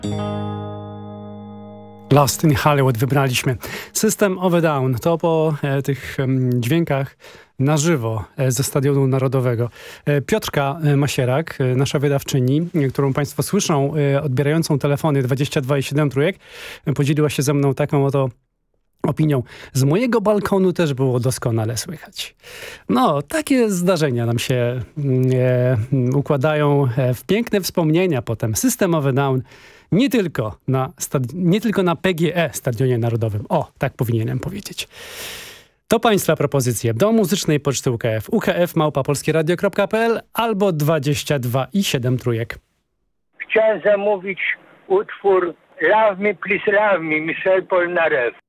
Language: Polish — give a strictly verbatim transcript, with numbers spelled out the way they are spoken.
Lost in Hollywood wybraliśmy. System of a Down to po e, tych e, dźwiękach na żywo e, ze Stadionu Narodowego. E, Piotrka Masierak, e, nasza wydawczyni, e, którą Państwo słyszą, e, odbierającą telefony dwadzieścia dwa i siedem trójek, e, podzieliła się ze mną taką oto opinią. Z mojego balkonu też było doskonale słychać. No, takie zdarzenia nam się e, układają w piękne wspomnienia potem. System of a Down nie tylko na, stadi- nie tylko na P G E Stadionie Narodowym. O, tak powinienem powiedzieć. To Państwa propozycje do muzycznej poczty U K F. U K F małpa polskieradio kropka p l albo dwadzieścia dwa i siedem trójek. Chciałem zamówić utwór Love Me, Please Love Me, Michel Polnareff.